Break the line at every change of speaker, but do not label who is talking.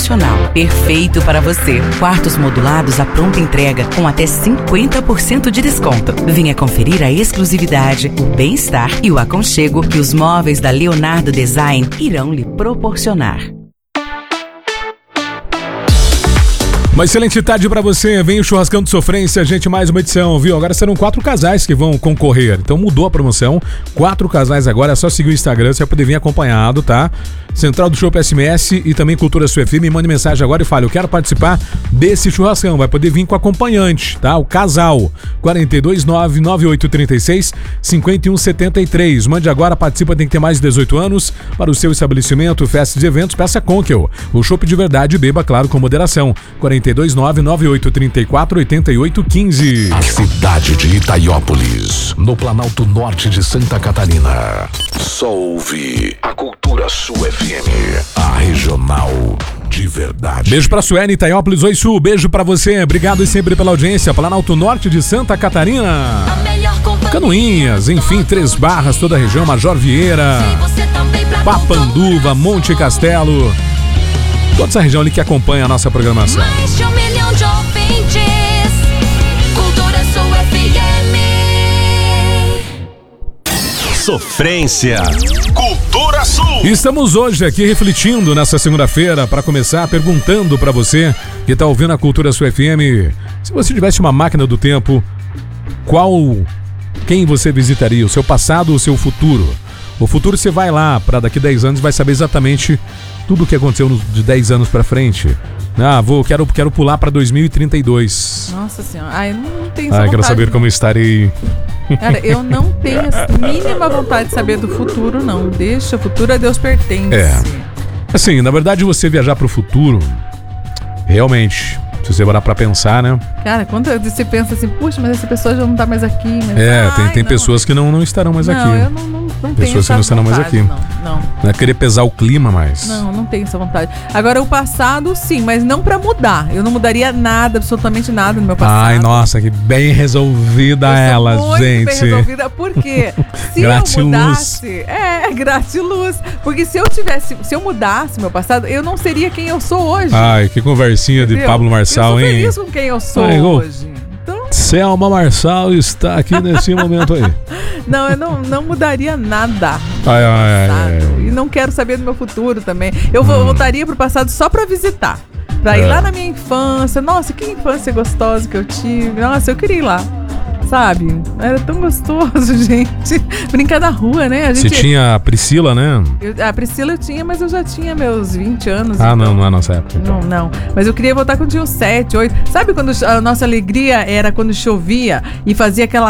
proporcional. Perfeito para você. Quartos modulados à pronta entrega com até 50% de desconto. Venha conferir a exclusividade, o bem-estar e o aconchego que os móveis da Leonardo Design irão lhe proporcionar.
Uma excelente tarde pra você, vem o Churrascão de Sofrência, gente, mais uma edição, viu? Agora serão 4 casais que vão concorrer, então mudou a promoção, 4 casais agora, é só seguir o Instagram, você vai poder vir acompanhado, tá? Central do Chopp SMS e também Cultura Sua FM, me mande mensagem agora e fale, eu quero participar desse churrascão, vai poder vir com acompanhante, tá? O casal, 429-9836-5173, mande agora, participa, tem que ter mais de 18 anos, para o seu estabelecimento, festas e eventos, peça Conquel, o chopp de verdade, beba, claro, com moderação, 429-9834-8815.
A cidade de Itaiópolis, no Planalto Norte de Santa Catarina. Só ouve a Cultura Sua FM, a regional de verdade.
Beijo pra Suene, Itaiópolis, oi Su, beijo pra você, obrigado e sempre pela audiência. Planalto Norte de Santa Catarina, Canoinhas, enfim, 3 Barras, toda a região, Major Vieira, Papanduva, Monte Castelo, toda essa região ali que acompanha a nossa programação.
Mais de 1 milhão de ouvintes. Cultura Sua FM.
Sofrência. Cultura Sul.
Estamos hoje aqui refletindo nessa segunda-feira para começar perguntando para você que tá ouvindo a Cultura Sua FM, se você tivesse uma máquina do tempo, quem você visitaria, o seu passado ou o seu futuro? O futuro você vai lá para daqui 10 anos vai saber exatamente tudo o que aconteceu de 10 anos pra frente. Quero pular pra 2032.
Nossa senhora, eu não tenho essa vontade.
Quero saber como estarei.
Cara, eu não tenho a mínima vontade de saber do futuro, não. Deixa, o futuro a Deus pertence.
Assim, na verdade, você viajar pro futuro, realmente, se você parar pra pensar, né?
Cara, quando você pensa assim, puxa, mas essa pessoa já não tá mais aqui. Mas,
tem pessoas que não estarão mais aqui.
Eu não tenho
pessoas que não estarão mais aqui.
Não
é querer pesar o clima mais.
Não tenho essa vontade. Agora, o passado, sim, mas não pra mudar. Eu não mudaria nada, absolutamente nada no meu passado.
Ai, nossa, que bem resolvida ela,
muito
gente.
Bem resolvida, porque se eu mudasse... gratiluz. Porque se eu mudasse meu passado, eu não seria quem eu sou hoje.
Ai, que conversinha. Entendeu? De Pablo Marçal, hein?
Eu sou feliz com quem eu sou hoje. Então...
Selma Marçal está aqui nesse momento aí.
Não, eu não mudaria nada. E não quero saber do meu futuro também. Eu voltaria pro passado só pra visitar. Pra ir lá na minha infância. Nossa, que infância gostosa que eu tive. Nossa, eu queria ir lá. Sabe? Era tão gostoso, gente. Brincar na rua, né?
Você tinha a Priscila, né?
A Priscila eu tinha, mas eu já tinha meus 20 anos.
Então... não é nossa época. Então.
Não. Mas eu queria voltar quando tinha uns 7, 8. Sabe quando a nossa alegria era quando chovia e fazia aquela